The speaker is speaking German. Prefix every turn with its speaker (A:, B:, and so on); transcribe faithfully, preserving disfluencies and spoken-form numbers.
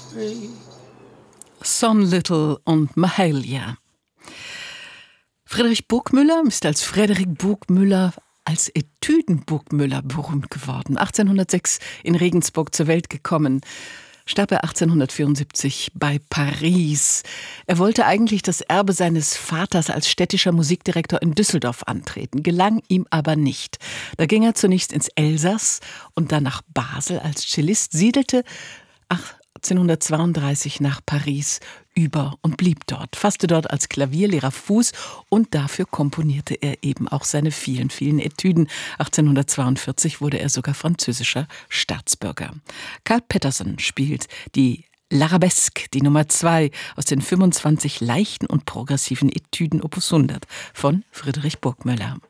A: Son Little und Mahalia. Friedrich Burgmüller ist als Frederik Burgmüller als Etüden-Burgmüller berühmt geworden. achtzehnhundertsechs in Regensburg zur Welt gekommen. Starb er achtzehnhundertvierundsiebzig bei Paris. Er wollte eigentlich das Erbe seines Vaters als städtischer Musikdirektor in Düsseldorf antreten, gelang ihm aber nicht. Da ging er zunächst ins Elsass und dann nach Basel als Cellist, siedelte achtzehnhundertzweiunddreißig nach Paris über und blieb dort, fasste dort als Klavierlehrer Fuß und dafür komponierte er eben auch seine vielen, vielen Etüden. achtzehnhundertzweiundvierzig wurde er sogar französischer Staatsbürger. Carl Peterson spielt die L'Arabesque, die Nummer zwei aus den fünfundzwanzig leichten und progressiven Etüden Opus hundert von Friedrich Burgmüller.